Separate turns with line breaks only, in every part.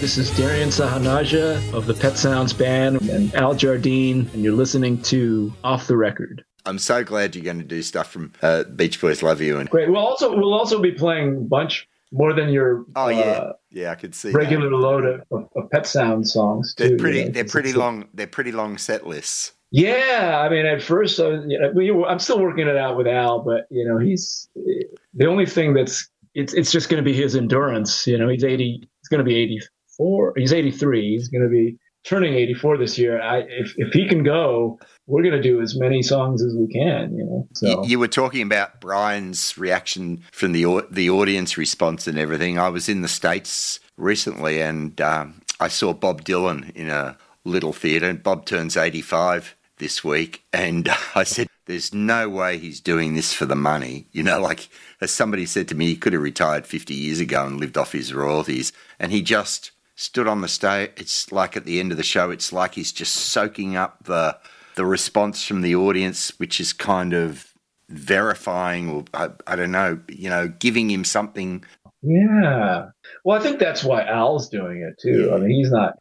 This is Darian Sahanaja of the Pet Sounds Band and Al Jardine, and you're listening to Off the Record.
I'm so glad you're going to do stuff from Beach Boys Love You. And
great. We'll also be playing a bunch more than your
I could see
regular load of Pet Sounds songs too.
They're pretty long. They're pretty long set lists.
Yeah, I mean, at first, I'm still working it out with Al, but he's the only thing it's just going to be his endurance. He's 80. He's going to be 84. He's 83. He's going to be turning 84 this year. If he can go, we're going to do as many songs as we can. So
you were talking about Brian's reaction from the audience response and everything. I was in the States recently, and I saw Bob Dylan in a little theatre. And Bob turns 85 this week, and I said, there's no way he's doing this for the money. Like as somebody said to me, he could have retired 50 years ago and lived off his royalties, and he just stood on the stage. It's like at the end of the show, it's like he's just soaking up the response from the audience, which is kind of verifying, or I don't know, giving him something.
Yeah. Well, I think that's why Al's doing it too. Yeah. I mean, he's not.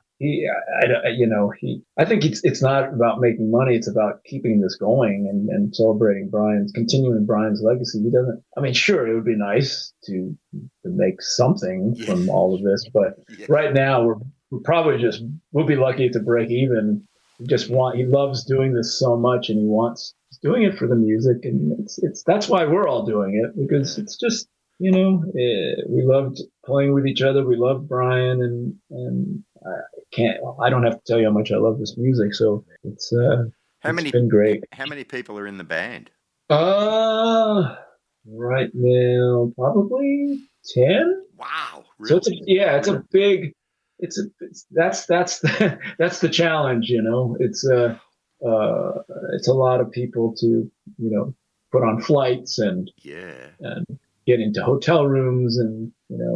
I think it's not about making money. It's about keeping this going and celebrating continuing Brian's legacy. He doesn't. I mean, sure, it would be nice to make something from all of this, but right now we're probably we'll be lucky to break even. He loves doing this so much, and he's doing it for the music, and that's why we're all doing it, because it's just we loved playing with each other. We loved Brian, and I don't have to tell you how much I love this music. So it's been great.
How many people are in the band?
Right now probably 10.
Wow, really?
So that's the challenge. It's a lot of people to put on flights and get into hotel rooms and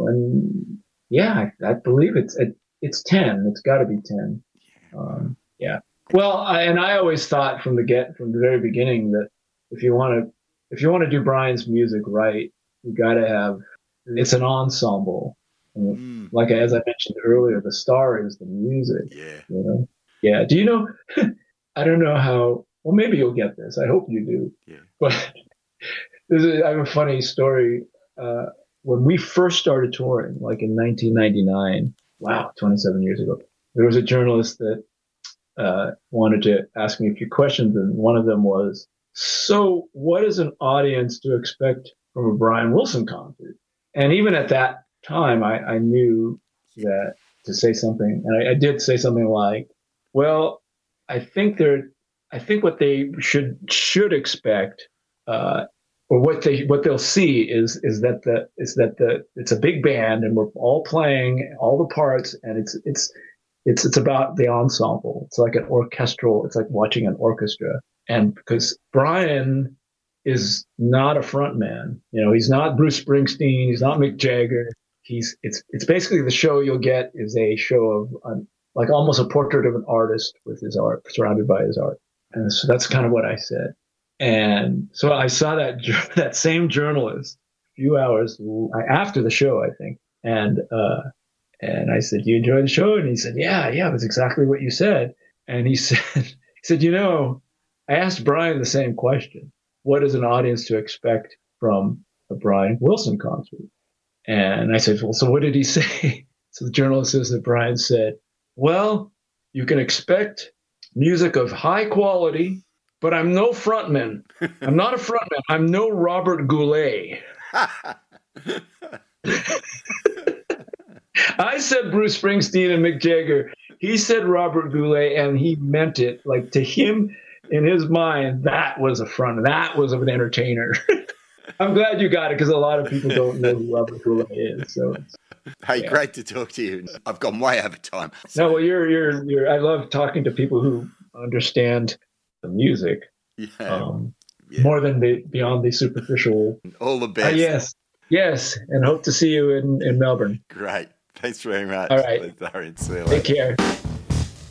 I believe it's 10. It's got to be 10. Well, I always thought from the very beginning that if you want to do Brian's music right, you got to have it's an ensemble. Like as I mentioned earlier, the star is the music.
Yeah.
Yeah. Do you know? I don't know how. Well, maybe you'll get this. I hope you do.
Yeah.
But I have a funny story. When we first started touring, like in 1999, wow, 27 years ago, there was a journalist that wanted to ask me a few questions, and one of them was, so what is an audience to expect from a Brian Wilson concert? And even at that time, I knew that to say something, and I did say something like, well, I think what they should expect, or what they'll see is that it's a big band and we're all playing all the parts, and it's about the ensemble. It's like it's like watching an orchestra. And because Brian is not a front man, he's not Bruce Springsteen, he's not Mick Jagger. It's basically the show you'll get is a show of like almost a portrait of an artist with his art, surrounded by his art. And so that's kind of what I said. And so I saw that same journalist a few hours after the show, I think. And I said, "Do you enjoy the show?" And he said, Yeah, it was exactly what you said. And he said, I asked Brian the same question. What is an audience to expect from a Brian Wilson concert? And I said, well, so what did he say? So the journalist says that Brian said, well, you can expect music of high quality, but I'm no frontman. I'm not a frontman. I'm no Robert Goulet. I said Bruce Springsteen and Mick Jagger. He said Robert Goulet, and he meant it. Like, to him, in his mind, that was a front. That was an entertainer. I'm glad you got it, because a lot of people don't know who Robert Goulet is. So,
hey, great to talk to you. I've gone way over time.
No, well, you're. I love talking to people who understand the music. More than beyond the superficial.
All the best.
Yes, and hope to see you in Melbourne.
Great. Thanks very much.
All right.
Darian, see you later.
Take care.